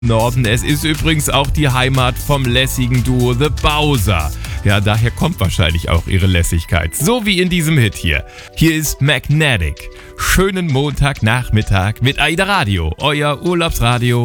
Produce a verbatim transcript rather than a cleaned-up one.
Norden. Es ist übrigens auch die Heimat vom lässigen Duo The Bowser. Ja, daher kommt wahrscheinlich auch ihre Lässigkeit. So wie in diesem Hit hier. Hier ist Magnetic. Schönen Montagnachmittag mit AIDA Radio, euer Urlaubsradio.